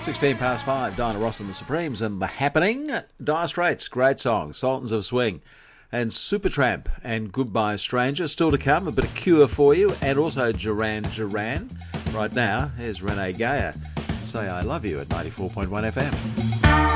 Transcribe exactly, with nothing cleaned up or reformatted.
sixteen past five, Diana Ross and the Supremes and The Happening. Dire Straits, great song. Sultans of Swing and Supertramp and Goodbye Stranger. Still to come, a bit of Cure for you, and also Duran Duran. Right now, here's Renee Gayer. Say I Love You at ninety-four point one F M.